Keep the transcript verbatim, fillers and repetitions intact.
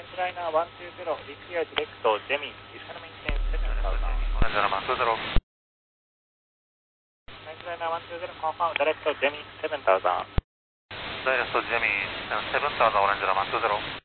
レンジライナーいちにゼロ、リクヤディレクト、ジェミン、イスカルメインテンセブンタウザン。 オレンジライナーいちにゼロ。 レンジライナーいちにゼロ、コンファーム、ダイレクト、ジェミン、セブンタウザン。 ダイレクト、ジェミン、セブンタウザン、オレンジライナーいちにゼロ。